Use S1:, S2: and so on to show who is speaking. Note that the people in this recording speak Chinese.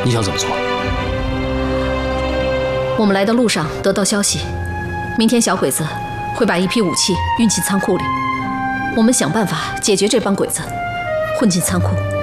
S1: 你想怎么做？
S2: 我们来的路上得到消息，明天小鬼子会把一批武器运进仓库里，我们想办法解决这帮鬼子混进仓库。